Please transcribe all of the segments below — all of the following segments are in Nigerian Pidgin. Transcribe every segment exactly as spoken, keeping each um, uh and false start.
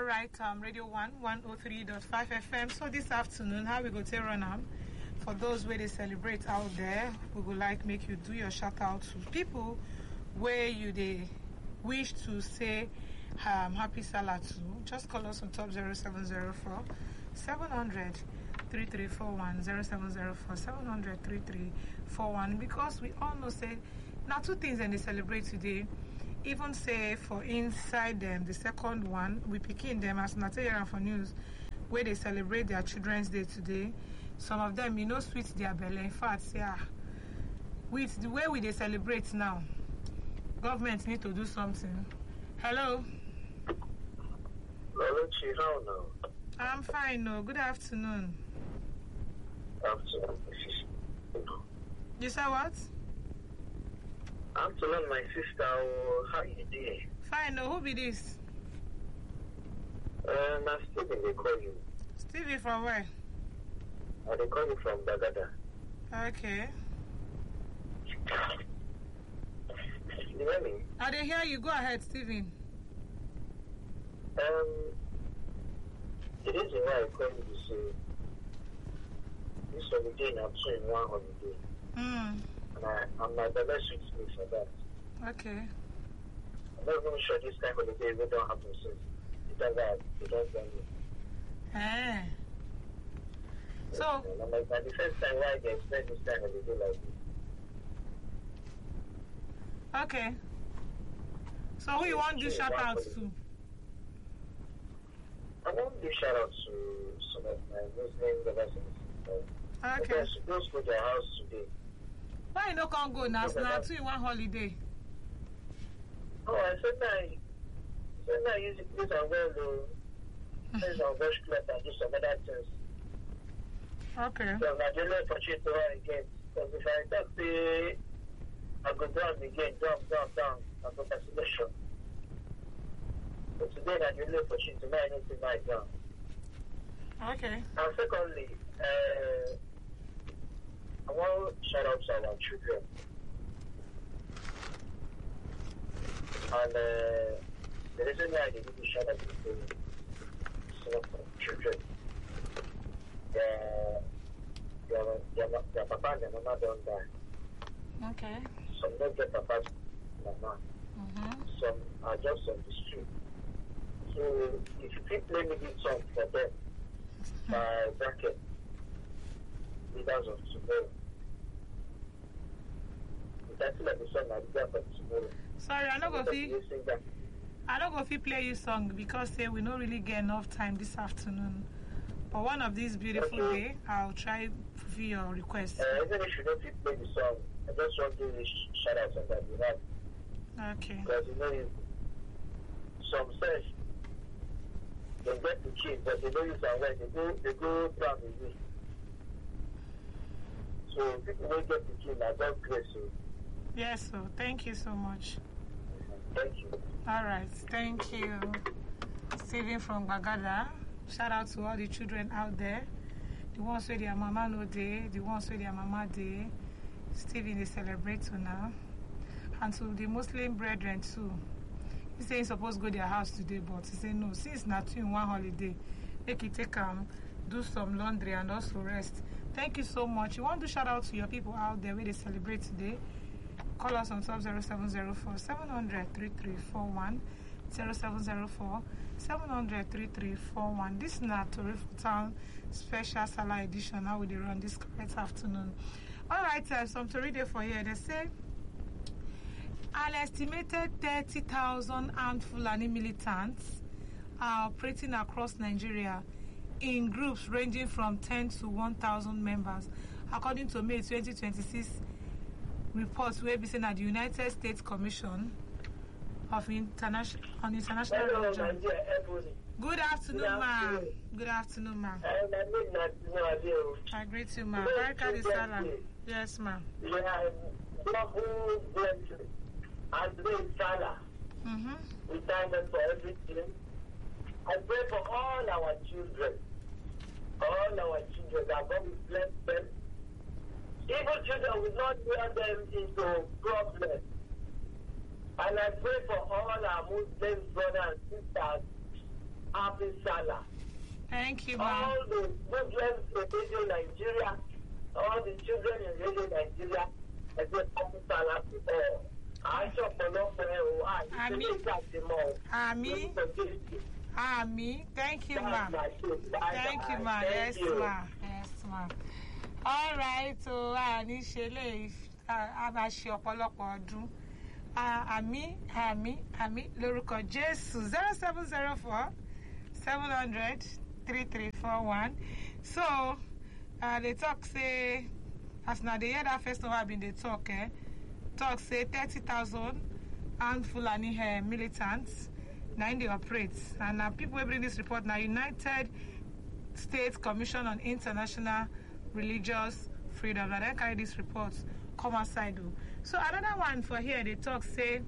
All right, um, Radio One, one oh three point five F M. So this afternoon, how we go to run am? For those where they celebrate out there, we would like make you do your shout out to people where you they wish to say um, happy Salah to. Just call us on top zero seven zero four seven hundred three three four one zero seven zero four seven hundred three three four one because we all know say now two things and they celebrate today. Even say for inside them, the second one, we picking them as Natalia for news, where they celebrate their Children's Day today. Some of them, you know, sweet their belly. In fact, yeah, with the way we they celebrate now, government need to do something. Hello. Hello, Chi, how now? I'm fine. No, good afternoon. Afternoon. You said what? Afternoon, my sister. Oh, how you doing? Fine. No, who be this? Uh, now Stephen, they call you. Stevie from where? Uh, they call you from Bagada. Okay. You hear me? Are they hear you? Go ahead, Stephen. Um, the reason why I call you to say this holiday now two in one holiday. Hmm. And I, I'm not the best with me for that. Okay. I'm not even sure this kind of holiday will don't happen since it does that. It does that. Eh. So. And I'm like, that's the first time why they expect this kind of holiday like this. Okay. So who you want to do shout outs to? I want to give shout out to some of my Muslim brothers and sisters. Okay. Because those go to their house today. Why you no can go now? So now two in one holiday. Oh, I said now, I said now use it, this and well, though. This and wash cloth and do some other things. Okay. So I'm going to purchase the one again. Because if I talk to I go down again, down, down, down, I go cancellation. So today I'm going to purchase the one anything like down. Okay. And secondly, uh, I want to shout out to our children. And uh, the reason why they need to shout out to some of our children, their, their, their, their papa and their mama don't die. Okay. Some don't get papa's mama. Mm-hmm. Some are just on the street. So if you keep playing this song for them, by bracket, leaders of tomorrow. That's like the song I got for tomorrow. Sorry, I don't go feel. I don't go feel play you song because say we don't really get enough time this afternoon. But one of these beautiful okay. day, I'll try to fulfill your request. Uh, even if you don't feel play the song, I just want to do shout out on that you have. Okay. Because you know, some say they get the kids, but they don't use our way. They go, they go down the way. So people don't get the kids, I don't grace you. Yes, sir. Thank you so much. Thank you. All right. Thank you. Stephen from Bagada. Shout out to all the children out there. The ones where their mama no day, the ones where their mama day. Stephen is celebrate to now. And to the Muslim brethren too. He say he's supposed to go to their house today, but he say no. Since not two in one holiday, make it take um do some laundry and also rest. Thank you so much. You want to shout out to your people out there where they celebrate today? Call us on top zero seven zero four seven hundred three three four one zero seven zero four seven hundred three three four one. This is not Tori Town special Salah edition. How will they run this correct afternoon? All right, uh, some Tori day for here. They say an estimated thirty thousand armed Fulani militants are operating across Nigeria in groups ranging from ten to one thousand members, according to May twenty twenty-six reports where we say that the United States Commission of International on International Hello, Religion. my dear Ebony. Good afternoon, Good ma'am. afternoon. Good afternoon, ma'am. I need not know you. I greet you, ma'am. Good Baraka di Salah. afternoon. Yes, ma'am. You are wonderful, blessed, and great Salah. Mm-hmm. We thank God for everything. I pray for all our children. All our children, that God will bless them. Evil children will not draw them into problems. And I pray for all our Muslim brothers and sisters happy Salah. Thank you, ma'am. All the Muslims in Radio Nigeria, all the children in Radio Nigeria, I say happy Salah to all. I shop for no prayer. I Ami. Ami. Thank you, ma'am. Thank you, ma'am. Yes, ma'am. Yes, ma'am. All right, so I need Shele. I have she ọ̀pọ̀lọpọ̀ ọdún. Ami, Ami, Ami. Lórúkọ Jésù. Zero seven zero four seven hundred three three four one. So uh, they talk say as now they hear that first time I've been they talk. Eh, talk say thirty thousand armed Fulani uh, militants. Now they operate, and now uh, people who bring this report now United States Commission on International Religious Freedom. And then carry this report come outside. Though. So another one for here they talk say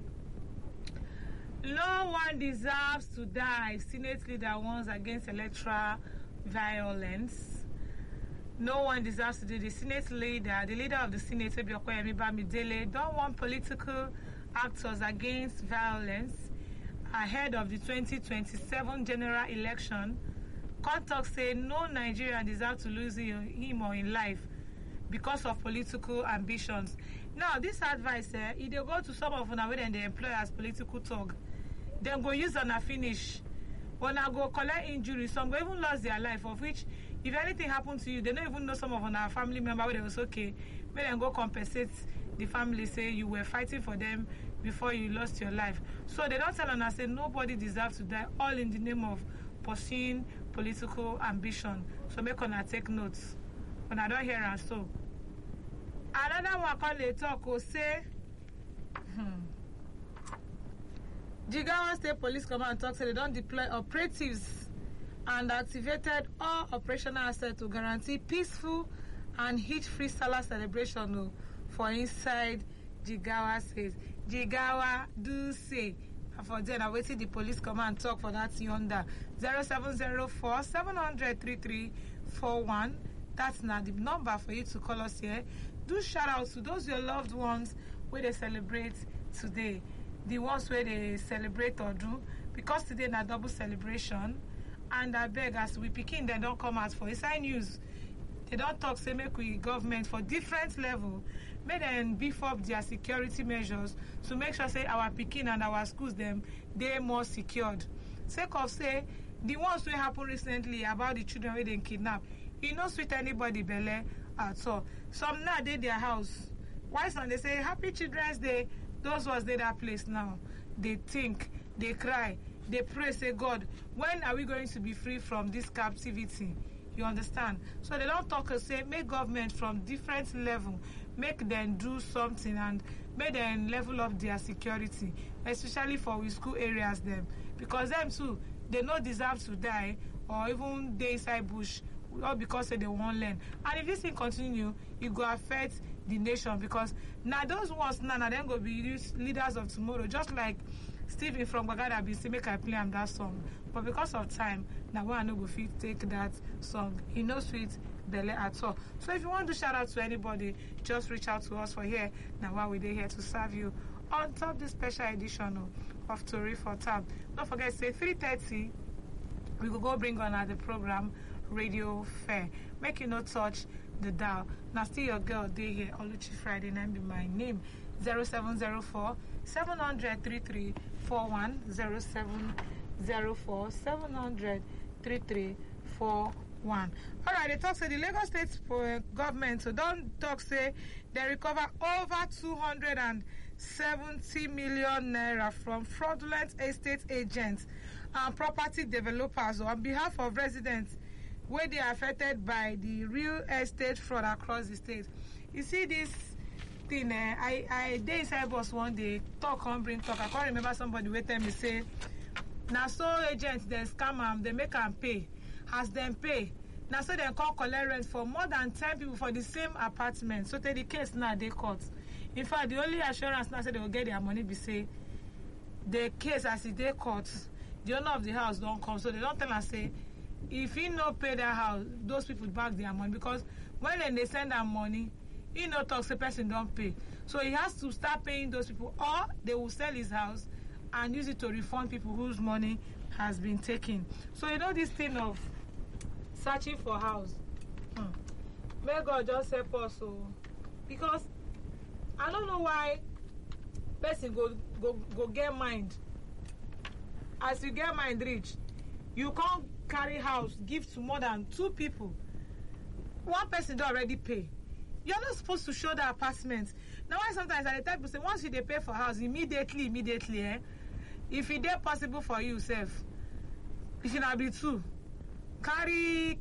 no one deserves to die. Senate leader warns against electoral violence. No one deserves to do. The Senate leader, the leader of the Senate, Ebiokoyemi Bamidele, don't want political actors against violence ahead of the twenty twenty-seven general election. Contact say no Nigerian deserves to lose him or in life because of political ambitions. Now, this advice, eh, if they go to some of them when they employ as political talk, then go use and finish. When I go collect injury, some go even lost their life, of which, if anything happened to you, they don't even know some of our family members where they was okay. May then go compensate the family, say you were fighting for them before you lost your life. So they don't tell us, say nobody deserves to die, all in the name of pursuing political ambition. So make una take notes. When I don't hear and so. Another one called they talk will say, hmm. Jigawa State Police Command talks say they don't deploy operatives and activated all operational assets to guarantee peaceful and hitch-free Salah celebration for inside Jigawa State. Jigawa do say, for then I waited the police command talk for that yonder. zero seven zero four seven hundred three three four one. That's now the number for you to call us here. Do shout out to those your loved ones where they celebrate today. The ones where they celebrate or do, because today na double celebration. And I beg as we picking, they don't come out for inside news. They don't talk, say make we government for different level. May them beef up their security measures to make sure say our picking and our schools them they more secured. Sake of say the ones wey happen recently about the children where they kidnap, it no sweet anybody belle at all. Some now they their house. Why some they say Happy Children's Day? Those was they that place now. They think, they cry, they pray, say God, when are we going to be free from this captivity? You understand? So they don't talk and say make government from different level, make them do something and make them level up their security, especially for we school areas them. Because them too, they not deserve to die or even they inside bush, all because they won't learn. And if this thing continue, it will affect the nation because now those ones now nah, then go be leaders of tomorrow, just like Stephen from Bagada be say make I play him that song. But because of time, now one no go fit take that song. He knows sweet belly at all. So if you want to shout out to anybody, just reach out to us for here. Now while we're here to serve you on top this special edition of Tori for Tab. Don't forget, say three thirty, we will go bring on at the program Radio Fair. Make you not touch the dial. Now still your girl day here, Oluchi Friday, and be my name. zero seven zero four seven hundred three three four one zero seven zero four seven hundred three three four one. All right, they talk say the Lagos State government so don't talk say they recover over two hundred seventy million naira from fraudulent estate agents and property developers on behalf of residents where they are affected by the real estate fraud across the state. You see this thing, eh, I I dey inside bus one day, talk on bring talk. I can't remember somebody wait tell me say, now so agents they scam them, they make them pay. As them pay, now so they call collect rent for more than ten people for the same apartment. So take the case now they court. In fact, the only assurance now say they will get their money be say the case as it they court, the owner of the house don't come. So they don't tell us say if he no pay their house, those people back their money because when then they send them money, he no talks the person don't pay. So he has to start paying those people or they will sell his house and use it to refund people whose money has been taken. So you know this thing of searching for house. Hmm. May God just help us, so because I don't know why person go go go get mind. As you get mind rich, you can't carry house give to more than two people. One person don't already pay. You're not supposed to show the apartment. Now why sometimes I tell people say once you they pay for house immediately, immediately, eh? If it is possible for you, self, if you not be two, carry